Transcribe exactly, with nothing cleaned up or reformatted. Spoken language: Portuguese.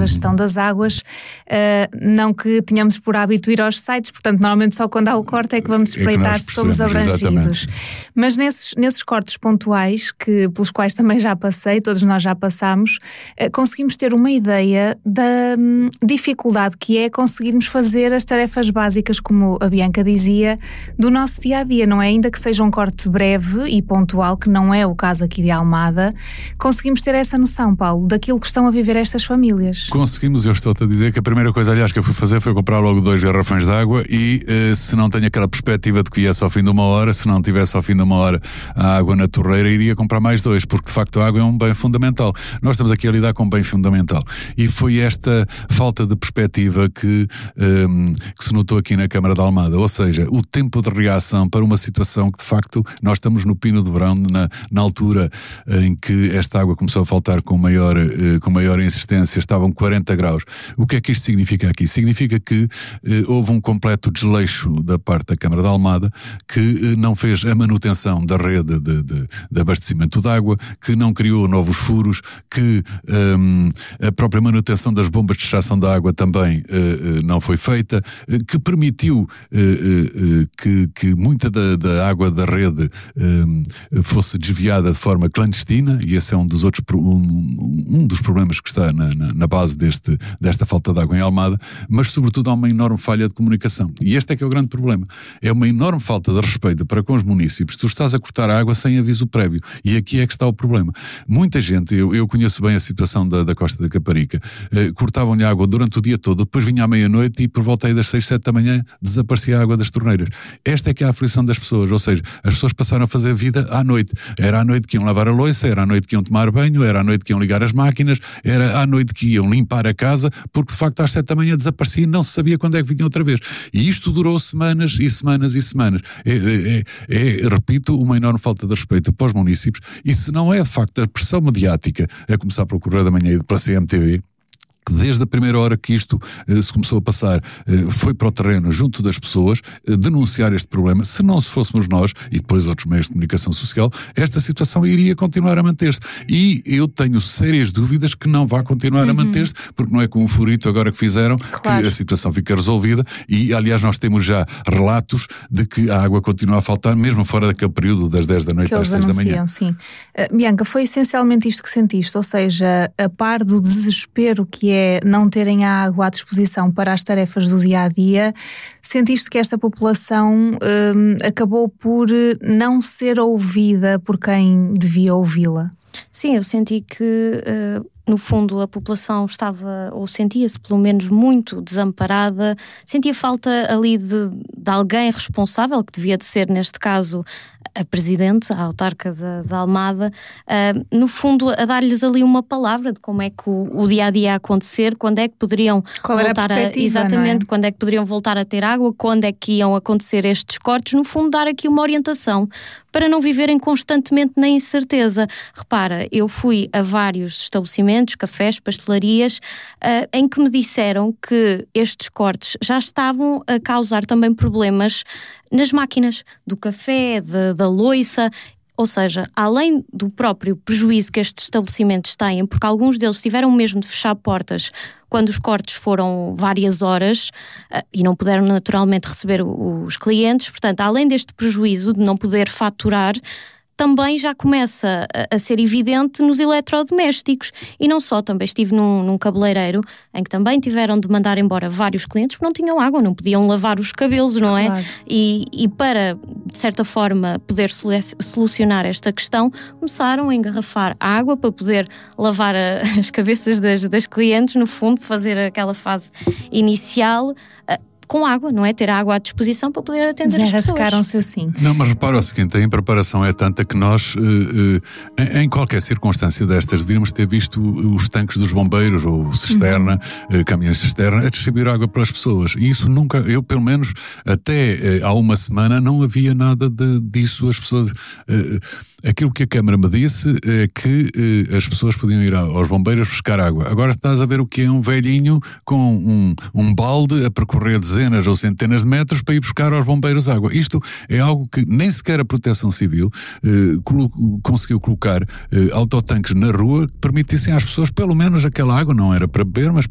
a gestão das águas, uh, não que tenhamos por hábito ir aos sites, portanto normalmente só quando há o corte é que vamos espreitar é se somos abrangidos. Exatamente. Mas nesses, nesses cortes pontuais, que, pelos quais também já passei, todos nós já passámos, uh, conseguimos ter uma ideia da hum, dificuldade que é conseguirmos fazer as tarefas básicas, como a Bianca dizia, do nosso dia-a-dia, não é? Ainda que seja um corte breve e pontual, que não é o caso aqui de Almada, conseguimos ter essa noção, Paulo, daquilo que estão a viver estas famílias. Conseguimos, eu estou-te a dizer que a primeira coisa, aliás, que eu fui fazer foi comprar logo dois garrafões de água e uh, se não tenho aquela perspectiva de que viesse ao fim de uma hora, se não tivesse ao fim de uma hora a água na torreira, iria comprar mais dois, porque de facto a água é um bem fundamental. Nós estamos aqui a lidar com um bem fundamental. E foi esta falta de perspectiva que, um, que se notou aqui na Câmara de Almada, ou seja, o tempo de reação para uma situação que de facto nós estamos no pino de verão, na, na altura em que esta água começou a faltar com maior, uh, com maior insistência, estavam quarenta graus. O que é que isto significa aqui? Significa que uh, houve um completo desleixo da parte da Câmara de Almada, que uh, não fez a manutenção da rede de, de, de abastecimento de água, que não criou novos furos, que um, a própria manutenção das bombas de extração da água também uh, uh, não foi feita, uh, que permitiu uh, uh, uh, que, que muita da, da água da rede uh, fosse desviada de forma clandestina, e esse é um dos outros um, um dos problemas que está na, na, na base deste, desta falta de água em Almada, mas sobretudo há uma enorme falha de comunicação. E este é que é o grande problema. É uma enorme falta de respeito para com os municípios. Tu estás a cortar a água sem aviso prévio. E aqui é que está o problema. Muita gente, eu, eu conheço bem a situação da, da Costa da Caparica, eh, cortavam-lhe a água durante o dia todo, depois vinha à meia-noite e por volta aí das seis, sete da manhã desaparecia a água das torneiras. Esta é que é a aflição das pessoas, ou seja, as pessoas passaram a fazer vida à noite. Era à noite que iam lavar a louça, era à noite que iam tomar banho, era à noite que iam ligar as máquinas, era à noite que iam limpar a casa, porque de facto às sete da manhã desaparecia e não se sabia quando é que vinham outra vez. E isto durou semanas e semanas e semanas. É, é, é, é, repito, uma enorme falta de respeito para os municípios, e se não é de facto a pressão mediática, a começar pelo Correio da Manhã e pela C M T V, que desde a primeira hora que isto eh, se começou a passar, eh, foi para o terreno junto das pessoas, eh, denunciar este problema. Se não se fôssemos nós, e depois outros meios de comunicação social, esta situação iria continuar a manter-se. E eu tenho sérias dúvidas que não vá continuar uhum. a manter-se, porque não é com um furito agora que fizeram claro. que a situação fica resolvida, e aliás nós temos já relatos de que a água continua a faltar, mesmo fora daquele período das dez da noite que às seis da manhã. Sim. Uh, Bianca, foi essencialmente isto que sentiste, ou seja, a par do desespero que é é não terem a água à disposição para as tarefas do dia-a-dia, sentiste que esta população hum, acabou por não ser ouvida por quem devia ouvi-la? Sim, eu senti que, uh, no fundo, a população estava, ou sentia-se pelo menos muito desamparada, sentia falta ali de, de alguém responsável, que devia de ser, neste caso, a Presidente, a autarca da Almada, uh, no fundo, a dar-lhes ali uma palavra de como é que o, o dia-a-dia ia acontecer, quando é que poderiam Qual voltar a, a... Exatamente, é? quando é que poderiam voltar a ter água, quando é que iam acontecer estes cortes, no fundo, dar aqui uma orientação para não viverem constantemente na incerteza. Repara, eu fui a vários estabelecimentos, cafés, pastelarias, uh, em que me disseram que estes cortes já estavam a causar também problemas nas máquinas do café, de, da loiça. Ou seja, além do próprio prejuízo que estes estabelecimentos têm, porque alguns deles tiveram mesmo de fechar portas quando os cortes foram várias horas uh, e não puderam naturalmente receber os clientes, portanto, além deste prejuízo de não poder faturar, também já começa a, a ser evidente nos eletrodomésticos. E não só, também estive num, num cabeleireiro em que também tiveram de mandar embora vários clientes porque não tinham água, não podiam lavar os cabelos, não é? Claro. E, e para, de certa forma, poder solucionar esta questão, começaram a engarrafar água para poder lavar a, as cabeças das, das clientes, no fundo, fazer aquela fase inicial com água, não é? Ter água à disposição para poder atender as pessoas. Desenrascaram-se assim. Não, mas repara o seguinte, a impreparação é tanta que nós, uh, uh, em qualquer circunstância destas, devíamos ter visto os tanques dos bombeiros, ou cisterna, uhum. uh, caminhões de cisterna, a distribuir água para as pessoas. E isso nunca, eu pelo menos, até uh, há uma semana, não havia nada de, disso. As pessoas... Uh, Aquilo que a Câmara me disse é que eh, as pessoas podiam ir aos bombeiros buscar água. Agora estás a ver o que é um velhinho com um, um balde a percorrer dezenas ou centenas de metros para ir buscar aos bombeiros água. Isto é algo que nem sequer a Proteção Civil eh, colo- conseguiu colocar eh, autotanques na rua que permitissem às pessoas pelo menos aquela água, não era para beber, mas